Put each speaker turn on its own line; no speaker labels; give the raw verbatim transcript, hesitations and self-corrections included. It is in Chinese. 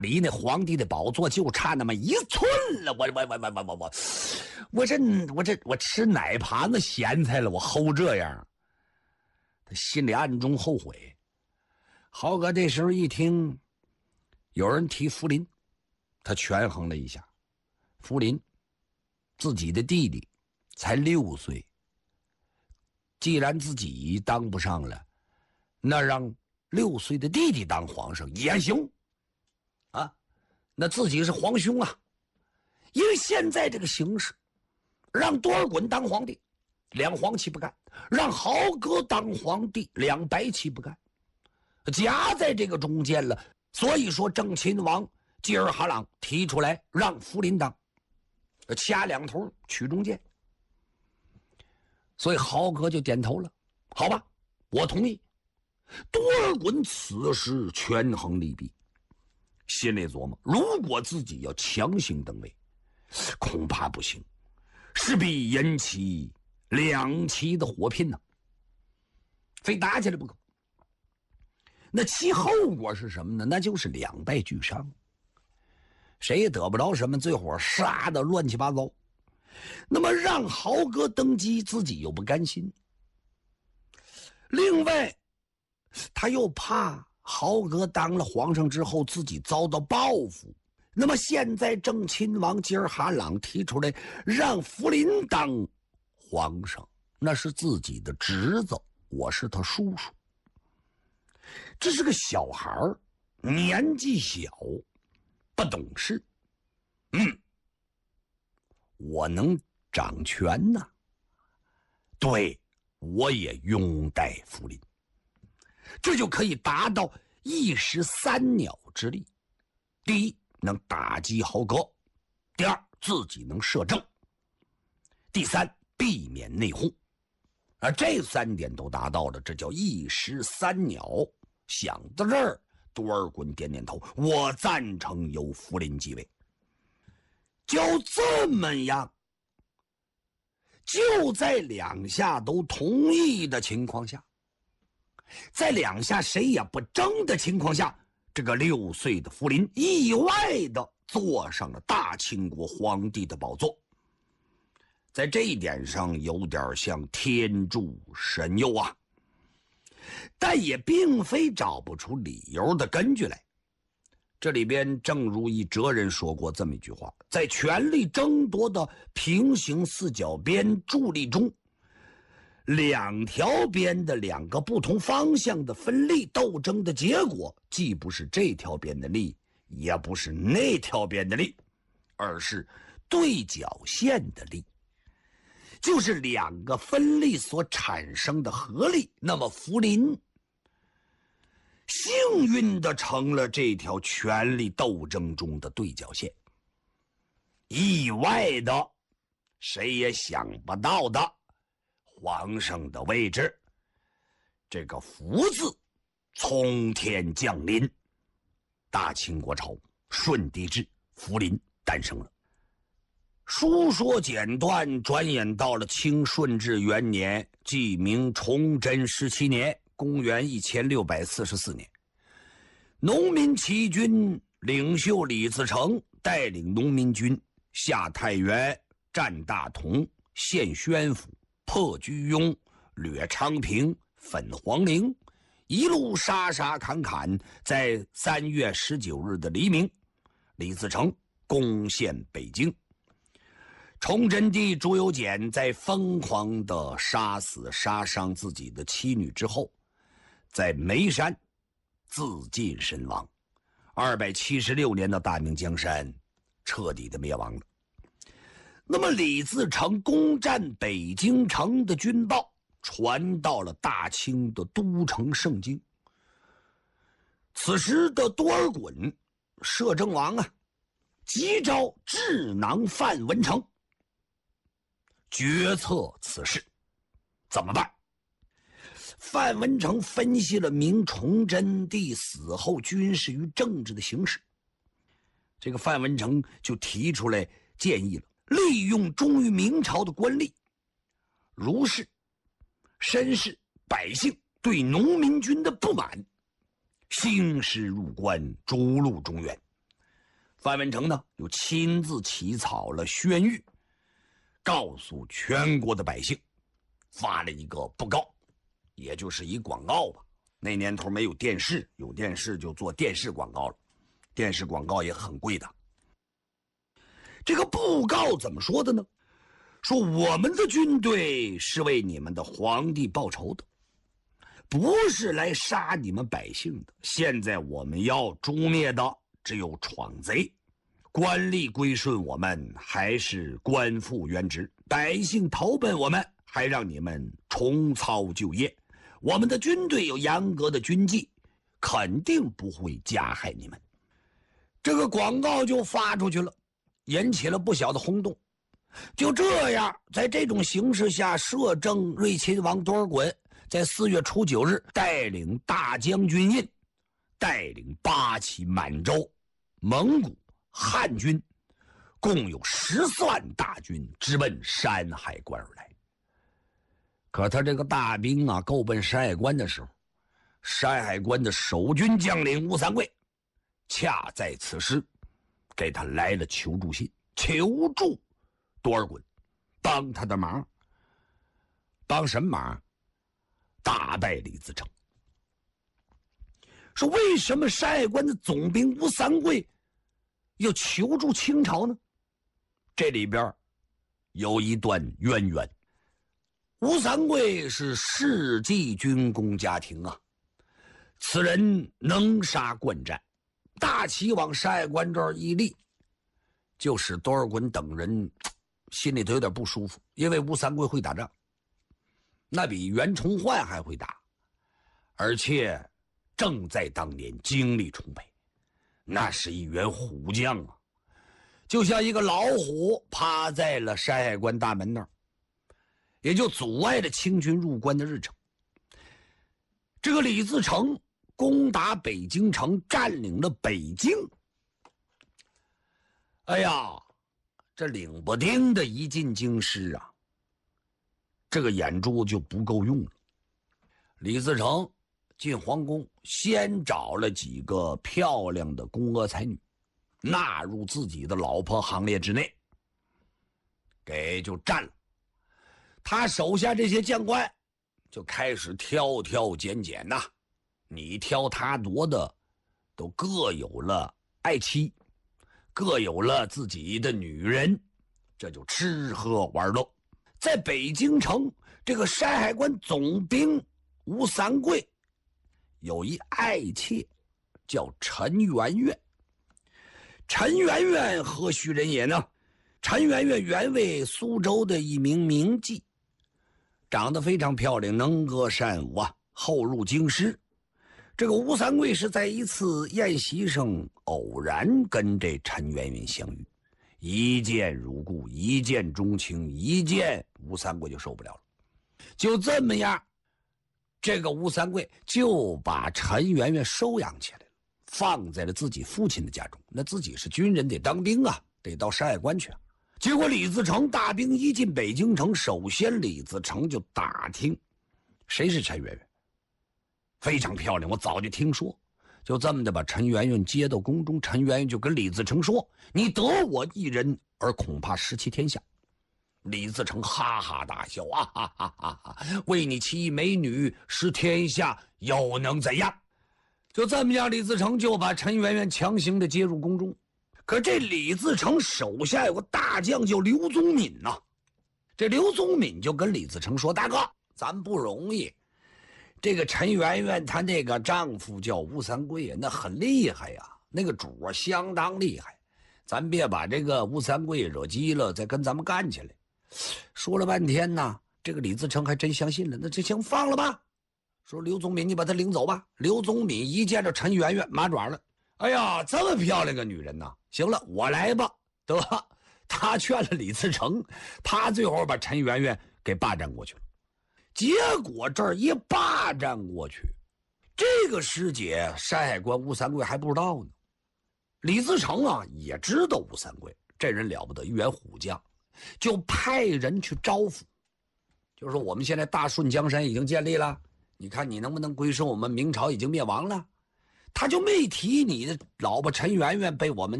离那皇帝的宝座就差那么一寸了。我我我我我我我，我这我这我吃哪盘子咸菜了？我齁这样，他心里暗中后悔。豪哥这时候一听有人提福临，他权衡了一下，福临自己的弟弟才六岁，既然自己当不上了，那让六岁的弟弟当皇上也行啊，那自己是皇兄啊。因为现在这个形势，让多尔衮当皇帝两黄旗不干，让豪哥当皇帝两白旗不干，夹在这个中间了。所以说正亲王济尔哈朗提出来让福临当，掐两头取中间，所以豪哥就点头了。好吧，我同意。多尔衮此时权衡利弊，心里琢磨，如果自己要强行登位，恐怕不行，势必引起两齐的火拼呢、啊，非打起来不可。那其后果是什么呢？那就是两败俱伤，谁也得不着什么，最后杀的乱七八糟。那么让豪哥登基，自己又不甘心，另外他又怕豪哥当了皇上之后自己遭到报复。那么现在正亲王济尔哈朗提出来让福临当皇上，那是自己的侄子，我是他叔叔。这是个小孩年纪小，不懂事，嗯，我能掌权呢，对，我也拥戴福临，这就可以达到一石三鸟之力。第一，能打击豪哥；第二，自己能摄政；第三，避免内讧。而这三点都达到了，这叫一石三鸟。想到这儿，多尔衮点点头，我赞成由福临继位。就这么样，就在两下都同意的情况下，在两下谁也不争的情况下，这个六岁的福临意外的坐上了大清国皇帝的宝座。在这一点上有点像天助神佑啊，但也并非找不出理由的根据来。这里边正如一哲人说过这么一句话，在权力争夺的平行四角边助力中，两条边的两个不同方向的分力斗争的结果，既不是这条边的力，也不是那条边的力，而是对角线的力，就是两个分力所产生的合力。那么福临幸运的成了这条权力斗争中的对角线，意外的谁也想不到的皇上的位置，这个福字从天降临，大清国朝顺帝制，福临诞生了。书说简短，转眼到了清顺治元年，即明崇祯十七年，公元一千六百四十四年，农民起义军领袖李自成带领农民军下太原，占大同，陷宣府，破居庸，掠昌平，粉黄陵，一路杀杀砍砍，在三月十九日的黎明，李自成攻陷北京。崇祯帝朱由检在疯狂地杀死杀伤自己的妻女之后，在眉山自尽身亡。二百七十六年的大明江山彻底的灭亡了。那么李自成攻占北京城的军报传到了大清的都城盛京。此时的多尔衮摄政王啊，急召智囊范文成决策此事怎么办。范文成分析了明崇祯帝死后军事与政治的形势，这个范文成就提出来建议了，利用忠于明朝的官吏、儒士、绅士、百姓对农民军的不满，兴师入关，逐鹿中原， 范文成呢又亲自起草了宣谕，告诉全国的百姓，发了一个布告，也就是一广告吧。那年头没有电视，有电视就做电视广告了，电视广告也很贵的。这个布告怎么说的呢？说我们的军队是为你们的皇帝报仇的，不是来杀你们百姓的。现在我们要诛灭的只有闯贼，官吏归顺我们，还是官复原职，百姓投奔我们，还让你们重操旧业。我们的军队有严格的军纪，肯定不会加害你们。这个广告就发出去了，引起了不小的轰动。就这样，在这种形势下，摄政睿亲王多尔衮在四月初九日带领大将军印，带领八旗满洲、蒙古、汉军，共有十四万大军直奔山海关而来。可他这个大兵啊，够奔山海关的时候，山海关的守军将领吴三桂恰在此时给他来了求助信，求助多尔衮帮他的忙。帮什么忙？打败李自成。说为什么山海关的总兵吴三桂要求助清朝呢？这里边有一段渊源。吴三桂是世纪军功家庭啊，此人能杀惯战，大旗往山海关这儿一立，就使多尔衮等人心里头有点不舒服，因为吴三桂会打仗，那比袁崇焕还会打，而且正在当年精力充沛，那是一员虎将啊，就像一个老虎趴在了山海关大门那儿，也就阻碍了清军入关的日程。这个李自成攻打北京城，占领了北京，哎呀，这领不丁的一进京师啊，这个眼珠就不够用了。李自成进皇宫，先找了几个漂亮的宫娥才女，纳入自己的老婆行列之内，给就占了。他手下这些将官就开始挑挑拣拣呐、啊，你挑他夺的，都各有了爱妻，各有了自己的女人，这就吃喝玩乐。在北京城，这个山海关总兵吴三桂有一爱妾，叫陈圆圆。陈圆圆何许人也呢？陈圆圆原为苏州的一名名妓，长得非常漂亮，能歌善舞啊，后入京师。这个吴三桂是在一次宴席上偶然跟这陈圆圆相遇，一见如故，一见钟情，一见吴三桂就受不了了。就这么样，这个吴三桂就把陈圆圆收养起来了，放在了自己父亲的家中。那自己是军人，得当兵啊，得到山海关去啊。结果李自成大兵一进北京城，首先李自成就打听谁是陈圆圆，非常漂亮，我早就听说。就这么的把陈圆圆接到宫中，陈圆圆就跟李自成说，你得我一人，而恐怕失其天下。李自成哈哈大笑，啊哈哈哈哈，为你其美女失天下，又能怎样？就这么样，李自成就把陈圆圆强行的接入宫中。可这李自成手下有个大将叫刘宗敏呐、啊，这刘宗敏就跟李自成说，大哥，咱不容易，这个陈圆圆她那个丈夫叫吴三桂，那很厉害呀、啊，那个主啊相当厉害，咱别把这个吴三桂惹急了，再跟咱们干起来。说了半天呢，这个李自成还真相信了，那就行，放了吧。说刘宗敏，你把他领走吧。刘宗敏一见着陈圆圆，麻爪了，哎呀，这么漂亮个女人呐，行了，我来吧。得，他劝了李自成，他最后把陈圆圆给霸占过去了。结果这儿一霸占过去，这个师姐山海关吴三桂还不知道呢。李自成啊也知道吴三桂这人了不得，一员虎将，就派人去招抚，就是说我们现在大顺江山已经建立了，你看你能不能归顺我们？明朝已经灭亡了，他就没提你的老婆陈圆圆被我们